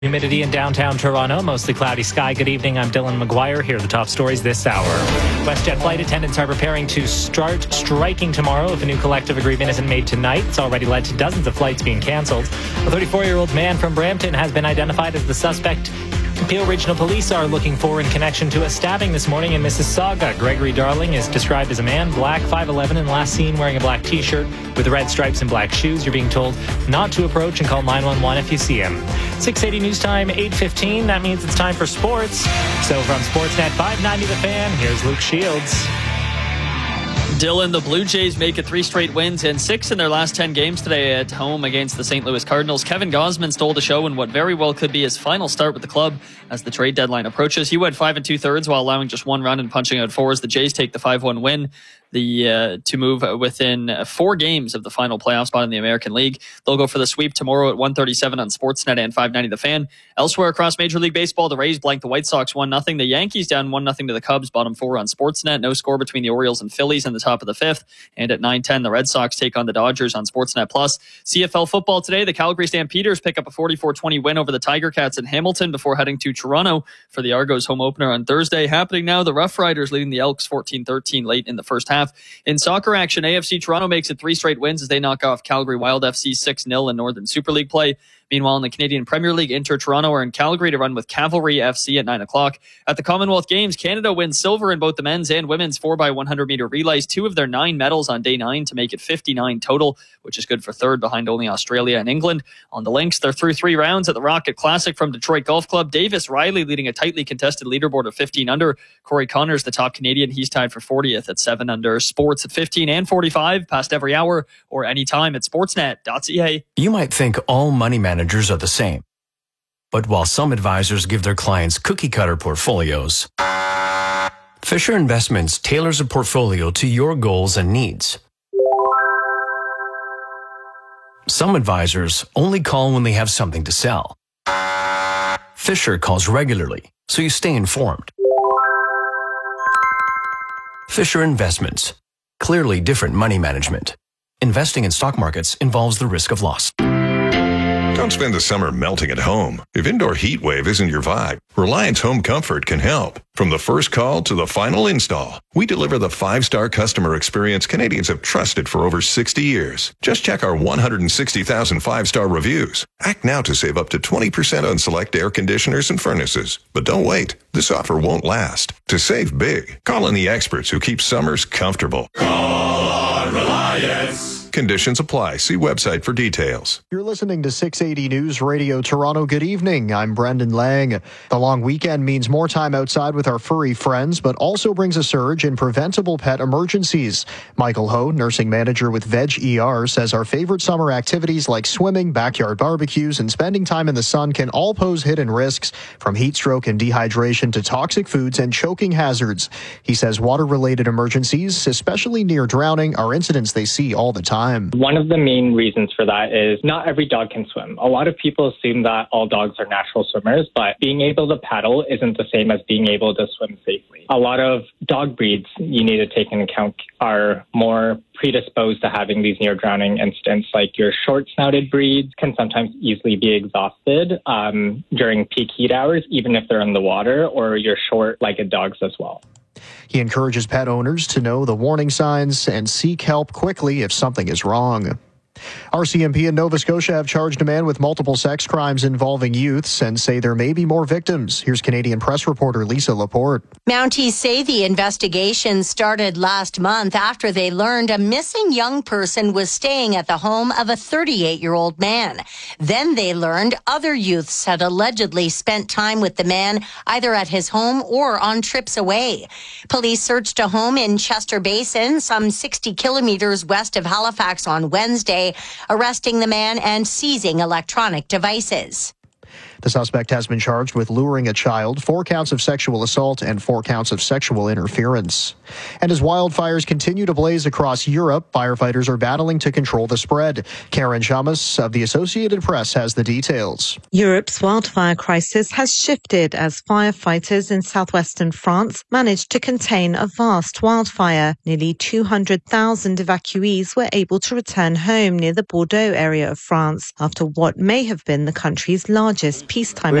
Humidity in downtown Toronto, mostly cloudy sky. Good evening, I'm Dylan McGuire. Here are the top stories this hour. WestJet flight attendants are preparing to start striking tomorrow if a new collective agreement isn't made tonight. It's already led to dozens of flights being cancelled. A 34-year-old man from Brampton has been identified as the suspect Peel Regional Police are looking for in connection to a stabbing this morning in Mississauga. Gregory Darling is described as a man, black, 5'11", and last seen wearing a black T-shirt with red stripes and black shoes. You're being told not to approach and call 911 if you see him. 6:80 news time, 8:15. That means it's time for sports. So from Sportsnet 590 The Fan, here's Luke Shields. Dylan, the Blue Jays make it 3 straight wins and 6 in their last 10 games today at home against the St. Louis Cardinals. Kevin Gausman stole the show in what very well could be his final start with the club as the trade deadline approaches. He went 5 2/3 while allowing just 1 run and punching out 4 as the Jays take the 5-1 win to move within 4 games of the final playoff spot in the American League. They'll go for the sweep tomorrow at 1:37 on Sportsnet and 590 The Fan. Elsewhere across Major League Baseball, the Rays blanked the White Sox 1-0. The Yankees down 1-0 to the Cubs, bottom 4 on Sportsnet. No score between the Orioles and Phillies in the top of the 5th. And at 9:10, the Red Sox take on the Dodgers on Sportsnet Plus. CFL football today, the Calgary Stampeders pick up a 44-20 win over the Tiger Cats in Hamilton before heading to Toronto for the Argos home opener on Thursday. Happening now, the Rough Riders leading the Elks 14-13 late in the first half. In soccer action, AFC Toronto makes it 3 straight wins as they knock off Calgary Wild FC 6-0 in Northern Super League play. Meanwhile, in the Canadian Premier League, Inter Toronto are in Calgary to run with Cavalry FC at 9 o'clock. At the Commonwealth Games, Canada wins silver in both the men's and women's 4x100-meter relays, 2 of their 9 medals on day 9 to make it 59 total, which is good for third behind only Australia and England. On the links, they're through 3 rounds at the Rocket Classic from Detroit Golf Club. Davis Riley leading a tightly contested leaderboard of 15 under. Corey Connors, the top Canadian, he's tied for 40th at 7 under. Sports at 15 and 45, past every hour or anytime at sportsnet.ca. You might think all money managers are the same. But while some advisors give their clients cookie-cutter portfolios, Fisher Investments tailors a portfolio to your goals and needs. Some advisors only call when they have something to sell. Fisher calls regularly, so you stay informed. Fisher Investments. Clearly different money management. Investing in stock markets involves the risk of loss. Don't spend the summer melting at home. If indoor heat wave isn't your vibe, Reliance Home Comfort can help. From the first call to the final install, we deliver the 5-star customer experience Canadians have trusted for over 60 years. Just check our 160,000 5-star reviews. Act now to save up to 20% on select air conditioners and furnaces. But don't wait. This offer won't last. To save big, call in the experts who keep summers comfortable. Call on Reliance. Conditions apply. See website for details. You're listening to 680 News Radio Toronto. Good evening. I'm Brendan Lang. The long weekend means more time outside with our furry friends, but also brings a surge in preventable pet emergencies. Michael Ho, nursing manager with Veg ER, says our favorite summer activities like swimming, backyard barbecues, and spending time in the sun can all pose hidden risks, from heat stroke and dehydration to toxic foods and choking hazards. He says water-related emergencies, especially near drowning, are incidents they see all the time. One of the main reasons for that is not every dog can swim. A lot of people assume that all dogs are natural swimmers, but being able to paddle isn't the same as being able to swim safely. A lot of dog breeds you need to take into account are more predisposed to having these near drowning incidents, like your short-snouted breeds can sometimes easily be exhausted during peak heat hours, even if they're in the water, or your short-legged dogs as well. He encourages pet owners to know the warning signs and seek help quickly if something is wrong. RCMP in Nova Scotia have charged a man with multiple sex crimes involving youths and say there may be more victims. Here's Canadian press reporter Lisa Laporte. Mounties say the investigation started last month after they learned a missing young person was staying at the home of a 38-year-old man. Then they learned other youths had allegedly spent time with the man either at his home or on trips away. Police searched a home in Chester Basin, some 60 kilometers west of Halifax on Wednesday, arresting the man and seizing electronic devices. The suspect has been charged with luring a child, 4 counts of sexual assault, and 4 counts of sexual interference. And as wildfires continue to blaze across Europe, firefighters are battling to control the spread. Karen Chamas of the Associated Press has the details. Europe's wildfire crisis has shifted as firefighters in southwestern France managed to contain a vast wildfire. Nearly 200,000 evacuees were able to return home near the Bordeaux area of France after what may have been the country's largest peacetime